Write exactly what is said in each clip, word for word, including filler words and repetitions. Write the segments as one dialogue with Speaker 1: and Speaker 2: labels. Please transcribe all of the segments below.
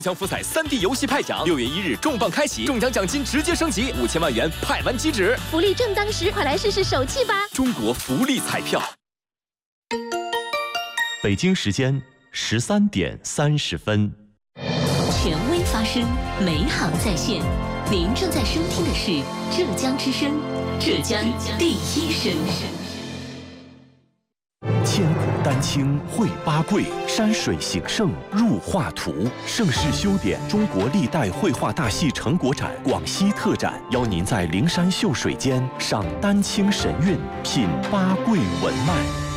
Speaker 1: 江福彩 三 D 游戏派奖，六月一日重磅开启，中奖奖金直接升级，五千万元派完即止，
Speaker 2: 福利正当时，快来试试手气吧！
Speaker 1: 中国福利彩票。
Speaker 3: 北京时间十三点三十分。
Speaker 4: 权威发声，美好在线。您正在收听的是浙江之声，浙江第一声。
Speaker 3: 千古丹青绘八桂，山水形胜入画图。盛世修典中国历代绘画大戏成果展广西特展，邀您在灵山秀水间赏丹青神韵，品八桂文脉。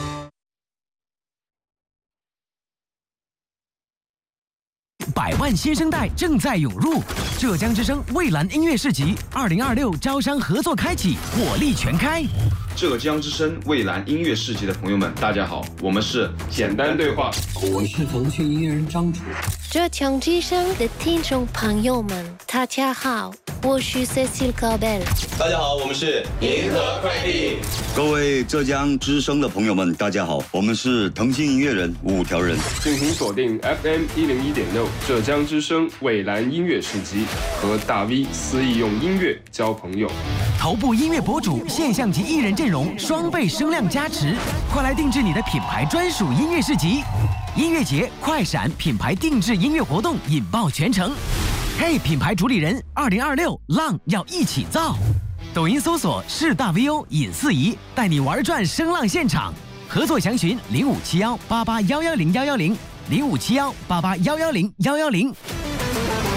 Speaker 5: 百万新生代正在涌入，浙江之声蔚蓝音乐市集二零二六招商合作开启，火力全开。
Speaker 6: 浙江之声蔚蓝音乐市集的朋友们，大家好，我们是简单对话，
Speaker 7: 我是腾讯音乐人张楚。
Speaker 2: 浙江之声的听众朋友们，大家好，我是 Cecil Gabel。
Speaker 8: 大家好，我们是银河快递。
Speaker 9: 各位浙江之声的朋友们，大家好，我们是腾讯音乐人五条人。
Speaker 6: 敬请锁定 F M 一零一点六浙江之声蔚蓝音乐市集，和大 V 肆意用音乐交朋友。
Speaker 5: 头部音乐博主、现象级艺人阵容双倍声量加持，快来定制你的品牌专属音乐市集！音乐节快闪品牌定制音乐活动引爆全城。嘿，品牌主理人，二零二六浪要一起造！抖音搜索是大 V O 尹四仪，带你玩转声浪现场。合作详询零五七幺八八幺幺零幺幺零零五七幺八八幺幺零幺幺零。